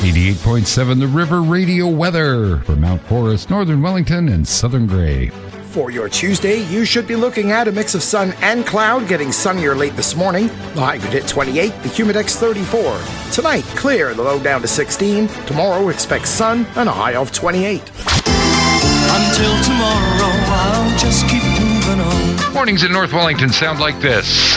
88.7 The River Radio weather for Mount Forest, Northern Wellington, and Southern Gray. For your Tuesday, you should be looking at a mix of sun and cloud, getting sunnier late this morning. The high could hit 28, the humidex 34. Tonight, clear, the low down to 16. Tomorrow, expect sun and a high of 28. Until tomorrow, I'll just keep moving on. Mornings in North Wellington sound like this.